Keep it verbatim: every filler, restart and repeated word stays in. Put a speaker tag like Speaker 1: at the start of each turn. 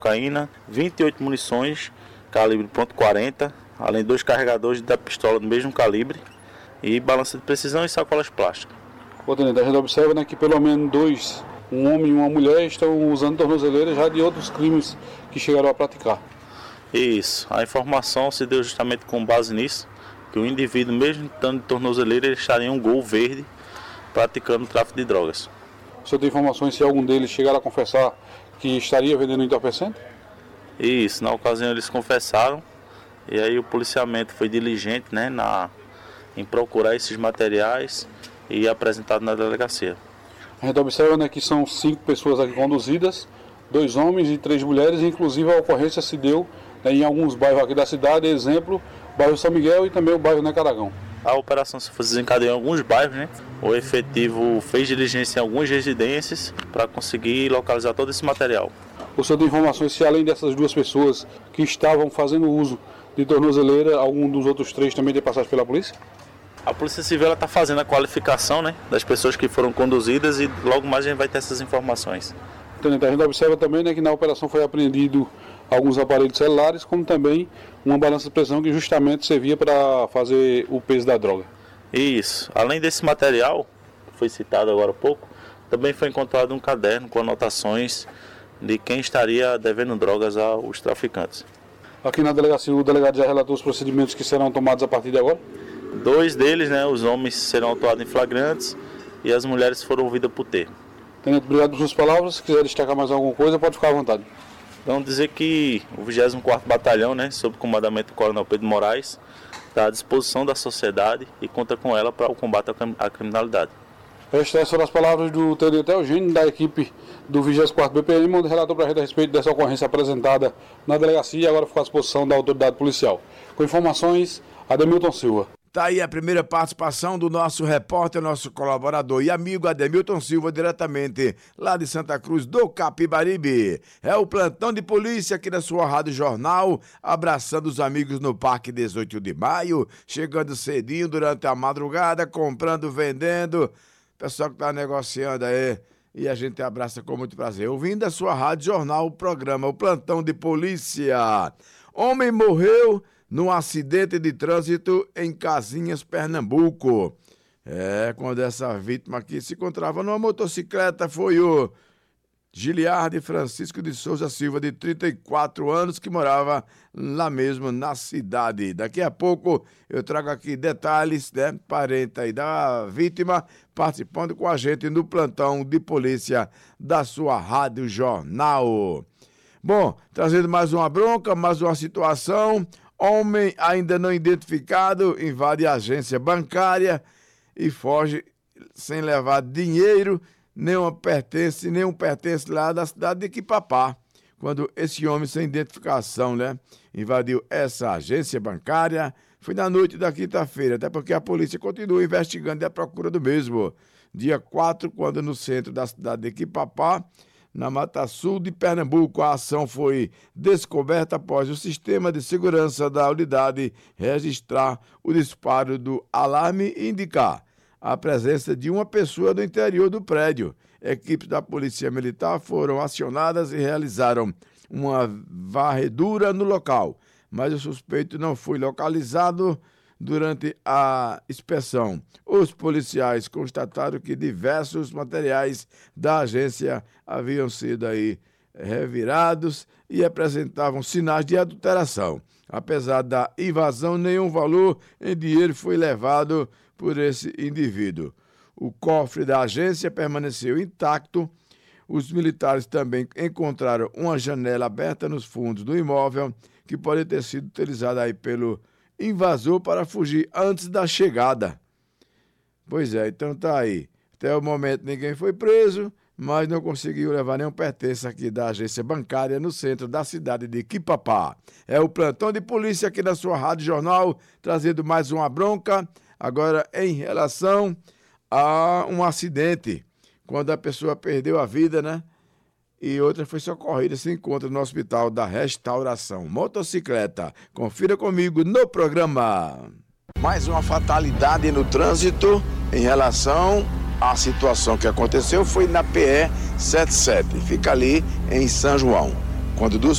Speaker 1: cocaína, vinte e oito munições, calibre ponto quarenta, além de dois carregadores da pistola do mesmo calibre, e balança de precisão e sacolas plásticas.
Speaker 2: Ô, tenente, a gente observa, né, que pelo menos dois, um homem e uma mulher, estão usando tornozeleiras já de outros crimes que chegaram a praticar.
Speaker 1: Isso, a informação se deu justamente com base nisso, que o indivíduo, mesmo estando de tornozeleira, ele estaria em um Gol verde praticando tráfico de drogas.
Speaker 2: O senhor tem informações se algum deles chegaram a confessar que estaria vendendo entorpecente?
Speaker 1: Isso, na ocasião eles confessaram, e aí o policiamento foi diligente, né, na, em procurar esses materiais e apresentado na delegacia.
Speaker 2: A gente observa, né, que são cinco pessoas aqui conduzidas, dois homens e três mulheres, e inclusive a ocorrência se deu, né, em alguns bairros aqui da cidade, exemplo, o bairro São Miguel e também o bairro Necaragão.
Speaker 1: A operação se foi desencadeada em alguns bairros, né? O efetivo fez diligência em algumas residências para conseguir localizar todo esse material.
Speaker 2: O senhor tem informações se além dessas duas pessoas que estavam fazendo uso de tornozeleira, algum dos outros três também tem passagem pela polícia?
Speaker 1: A Polícia Civil está fazendo a qualificação, né, das pessoas que foram conduzidas e logo mais a gente vai ter essas informações.
Speaker 2: Então, a gente observa também, né, que na operação foi apreendido alguns aparelhos celulares, como também uma balança de pressão que justamente servia para fazer o peso da droga.
Speaker 1: Isso. Além desse material, que foi citado agora há pouco, também foi encontrado um caderno com anotações de quem estaria devendo drogas aos traficantes.
Speaker 2: Aqui na delegacia, o delegado já relatou os procedimentos que serão tomados a partir de agora?
Speaker 1: Dois deles, né, os homens serão autuados em flagrantes e as mulheres foram ouvidas por termo.
Speaker 2: Tenente, obrigado por suas palavras. Se quiser destacar mais alguma coisa, pode ficar à vontade.
Speaker 1: Vamos dizer que o vigésimo quarto Batalhão, né, sob comandamento do Coronel Pedro Moraes, está à disposição da sociedade e conta com ela para o combate à criminalidade.
Speaker 2: Estas foram as palavras do tenente Eugênio, da equipe do vigésimo quarto B P M, onde relatou para a gente a respeito dessa ocorrência apresentada na delegacia e agora ficou à disposição da autoridade policial. Com informações, Ademilton Silva.
Speaker 3: Tá aí a primeira participação do nosso repórter, nosso colaborador e amigo Ademilton Silva, diretamente lá de Santa Cruz do Capibaribe. É o plantão de polícia aqui na sua Rádio Jornal, abraçando os amigos no Parque dezoito de maio, chegando cedinho durante a madrugada, comprando, vendendo. Pessoal que tá negociando aí, e a gente abraça com muito prazer. Ouvindo a sua Rádio Jornal, o programa, o plantão de polícia. Homem morreu num acidente de trânsito em Casinhas, Pernambuco. É, quando essa vítima aqui se encontrava numa motocicleta, foi o Giliardi Francisco de Souza Silva, de trinta e quatro anos, que morava lá mesmo na cidade. Daqui a pouco eu trago aqui detalhes, né, parente aí da vítima, participando com a gente no plantão de polícia da sua Rádio Jornal. Bom, trazendo mais uma bronca, mais uma situação. Homem ainda não identificado invade a agência bancária e foge sem levar dinheiro, nenhuma pertence, nenhum pertence lá da cidade de Quipapá. Quando esse homem sem identificação, né, invadiu essa agência bancária, foi na noite da quinta-feira, até porque a polícia continua investigando e à procura do mesmo. Dia quatro, quando no centro da cidade de Quipapá, na Mata Sul de Pernambuco, a ação foi descoberta após o sistema de segurança da unidade registrar o disparo do alarme e indicar a presença de uma pessoa no interior do prédio. Equipes da Polícia Militar foram acionadas e realizaram uma varredura no local, mas o suspeito não foi localizado durante a inspeção. Os policiais constataram que diversos materiais da agência haviam sido aí revirados e apresentavam sinais de adulteração. Apesar da invasão, nenhum valor em dinheiro foi levado por esse indivíduo. O cofre da agência permaneceu intacto. Os militares também encontraram uma janela aberta nos fundos do imóvel que pode ter sido utilizada aí pelo invasor para fugir antes da chegada. Pois é, então tá aí. Até o momento ninguém foi preso, mas não conseguiu levar nenhum pertence aqui da agência bancária no centro da cidade de Quipapá. É o plantão de polícia aqui na sua Rádio Jornal, trazendo mais uma bronca, agora em relação a um acidente, quando a pessoa perdeu a vida, né? E outra foi socorrida, se encontra no Hospital da Restauração. Motocicleta, confira comigo no programa. Mais uma fatalidade no trânsito em relação à situação que aconteceu foi na P E setenta e sete, fica ali em São João, quando duas